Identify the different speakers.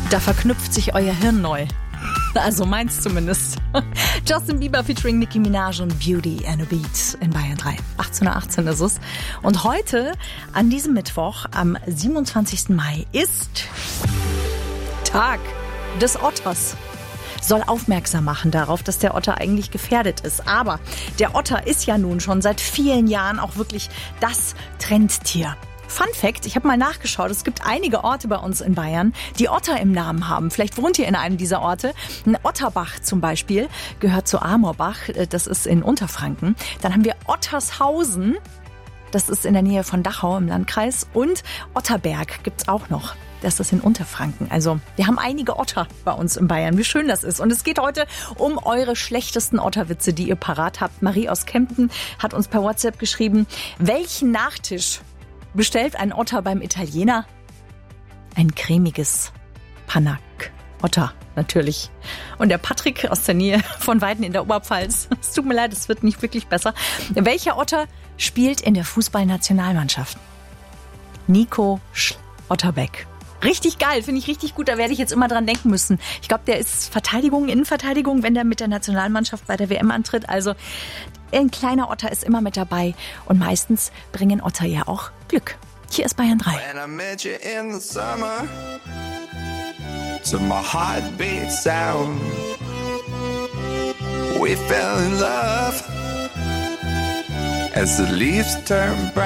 Speaker 1: Da verknüpft sich euer Hirn neu. Also meins zumindest. Justin Bieber featuring Nicki Minaj und Beauty and a Beat in Bayern 3. 18:18 ist es. Und heute, an diesem Mittwoch, am 27. Mai, ist Tag des Otters. Soll aufmerksam machen darauf, dass der Otter eigentlich gefährdet ist. Aber der Otter ist ja nun schon seit vielen Jahren auch wirklich das Trendtier. Fun Fact, ich habe mal nachgeschaut, es gibt einige Orte bei uns in Bayern, die Otter im Namen haben. Vielleicht wohnt ihr in einem dieser Orte. Ein Otterbach zum Beispiel gehört zu Amorbach, das ist in Unterfranken. Dann haben wir Ottershausen, das ist in der Nähe von Dachau im Landkreis. Und Otterberg gibt's auch noch. Das ist in Unterfranken. Also wir haben einige Otter bei uns in Bayern. Wie schön das ist. Und es geht heute um eure schlechtesten Otterwitze, die ihr parat habt. Marie aus Kempten hat uns per WhatsApp geschrieben, welchen Nachtisch bestellt ein Otter beim Italiener? Ein cremiges Panna Otter, natürlich. Und der Patrick aus der Nähe von Weiden in der Oberpfalz. Es tut mir leid, es wird nicht wirklich besser. Welcher Otter spielt in der Fußballnationalmannschaft? Nico Otterbeck. Richtig geil, finde ich richtig gut. Da werde ich jetzt immer dran denken müssen. Ich glaube, der ist Innenverteidigung, wenn der mit der Nationalmannschaft bei der WM antritt. Also ein kleiner Otter ist immer mit dabei. Und meistens bringen Otter ja auch Glück. Hier ist Bayern 3.
Speaker 2: When I met you in the summer, to my heartbeat sound, we fell in love as the leaves turn brown.